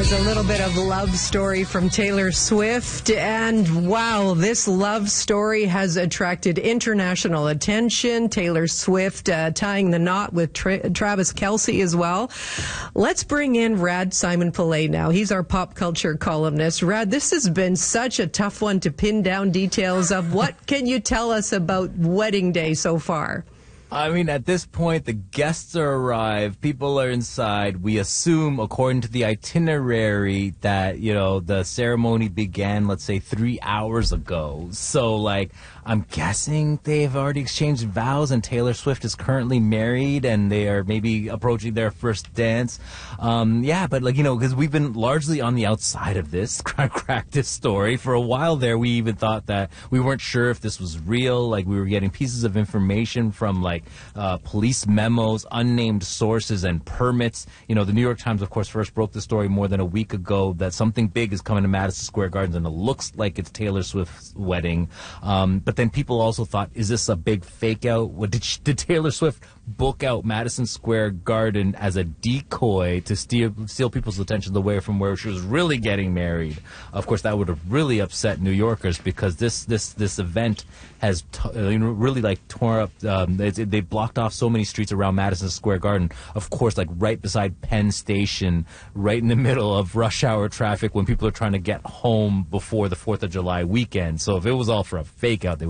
was a little bit of love story from Taylor Swift. And wow, this love story has attracted international attention. Taylor Swift tying the knot with Travis Kelce as well. Let's bring in Rad Simon-Pillay now. He's our pop culture columnist. Rad, this has been such a tough one to pin down details of. What can you tell us about wedding day so far? I mean, at this point, the guests are arrived. People are inside. We assume, according to the itinerary, that, the ceremony began, let's say, 3 hours ago. So, I'm guessing they've already exchanged vows and Taylor Swift is currently married and they are maybe approaching their first dance. Because we've been largely on the outside of this, cracked this story. For a while there, we even thought that we weren't sure if this was real. We were getting pieces of information from, police memos, unnamed sources, and permits. The New York Times, of course, first broke the story more than a week ago that something big is coming to Madison Square Garden, and it looks like it's Taylor Swift's wedding. But then people also thought, is this a big fake out? Did Taylor Swift book out Madison Square Garden as a decoy to steal people's attention away from where she was really getting married? Of course, that would have really upset New Yorkers because this event has really torn up. They blocked off so many streets around Madison Square Garden. Of course, right beside Penn Station, right in the middle of rush hour traffic when people are trying to get home before the 4th of July weekend. So if it was all for a fake out, they